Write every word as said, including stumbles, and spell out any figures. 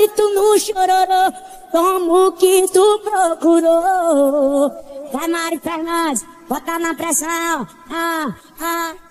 tu não chororô, como que tu procurou? Vai, Mari Fernandes, bota na pressão. Ah, ah.